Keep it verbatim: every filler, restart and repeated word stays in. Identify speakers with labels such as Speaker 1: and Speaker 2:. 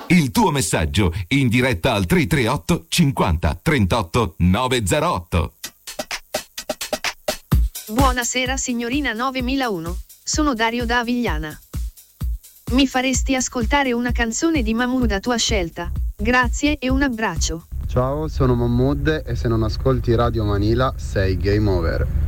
Speaker 1: Il tuo messaggio in diretta al tre tre otto cinquanta trentotto novecentotto.
Speaker 2: Buonasera signorina novemilauno, sono Dario da Avigliana. Mi faresti ascoltare una canzone di Mahmood a tua scelta? Grazie e un abbraccio.
Speaker 3: Ciao, sono Mahmood e se non ascolti Radio Manila sei game over.